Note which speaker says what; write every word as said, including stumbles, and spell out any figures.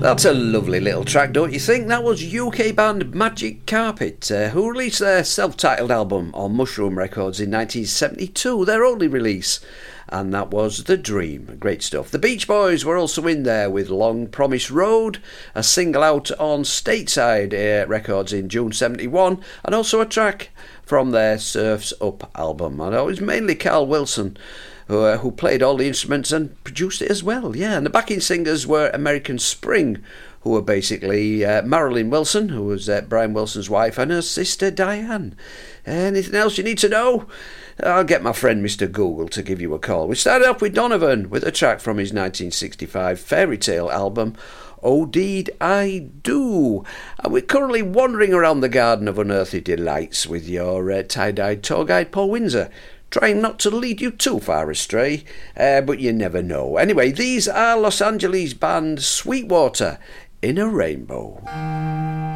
Speaker 1: That's a lovely little track, don't you think? That was U K band Magic Carpet, uh, who released their self-titled album on Mushroom Records in nineteen seventy-two, their only release, and that was The Dream. Great stuff. The Beach Boys were also in there with Long Promised Road, a single out on Stateside uh, Records in June seventy-one, and also a track from their Surf's Up album. And it was mainly Carl Wilson Who, uh, who played all the instruments and produced it as well, yeah. And the backing singers were American Spring, who were basically uh, Marilyn Wilson, who was uh, Brian Wilson's wife, and her sister Diane. Anything else you need to know? I'll get my friend Mister Google to give you a call. We started off with Donovan with a track from his nineteen sixty-five Fairy Tale album, Oh Deed I Do. And we're currently wandering around the Garden of Unearthly Delights with your uh, tie-dyed tour guide Paul Windsor, trying not to lead you too far astray, uh, but you never know. Anyway, these are Los Angeles band Sweetwater in a Rainbow.